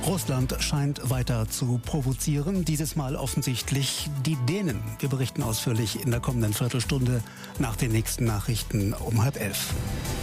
Russland scheint weiter zu provozieren, dieses Mal offensichtlich die Dänen. Wir berichten ausführlich in der kommenden Viertelstunde nach den nächsten Nachrichten um 10:30.